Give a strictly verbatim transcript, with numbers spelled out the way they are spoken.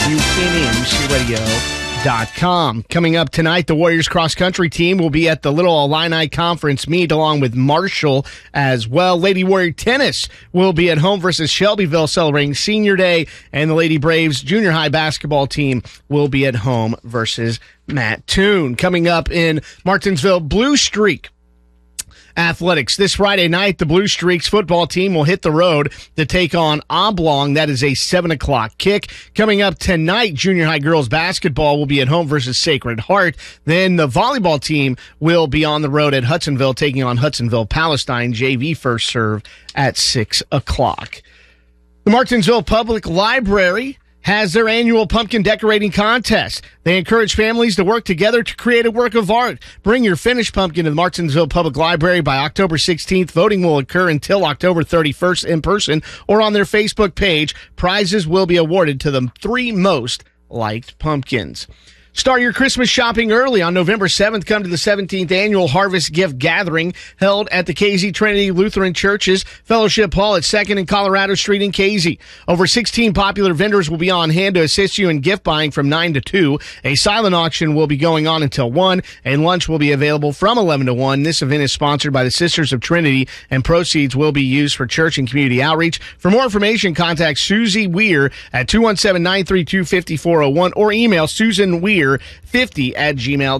you in M C Radio dot com. Coming up tonight, the Warriors cross-country team will be at the Little Illini Conference meet along with Marshall as well. Lady Warrior Tennis will be at home versus Shelbyville celebrating Senior Day, and the Lady Braves junior high basketball team will be at home versus Mattoon. Coming up in Martinsville, Blue Streak Athletics. This Friday night, the Blue Streaks football team will hit the road to take on Oblong. That is a seven o'clock kick. Coming up tonight, junior high girls basketball will be at home versus Sacred Heart. Then the volleyball team will be on the road at Hudsonville, taking on Hudsonville Palestine. J V first serve at six o'clock. The Martinsville Public Library has their annual pumpkin decorating contest. They encourage families to work together to create a work of art. Bring your finished pumpkin to the Martinsville Public Library by October sixteenth. Voting will occur until October thirty-first in person or on their Facebook page. Prizes will be awarded to the three most liked pumpkins. Start your Christmas shopping early. On November seventh, come to the seventeenth Annual Harvest Gift Gathering held at the K Z Trinity Lutheran Church's Fellowship Hall at second and Colorado Street in K Z. Over sixteen popular vendors will be on hand to assist you in gift buying from nine to two. A silent auction will be going on until one, and lunch will be available from eleven to one. This event is sponsored by the Sisters of Trinity, and proceeds will be used for church and community outreach. For more information, contact Susie Weir at two one seven, nine three two, five four zero one or email Susan Weir fifty at gmail.